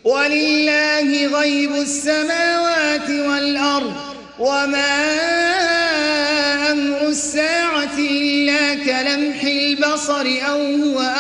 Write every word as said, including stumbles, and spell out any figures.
ولله غيب السماوات والأرض وما أمر الساعة إلا كلمح البصر أو هو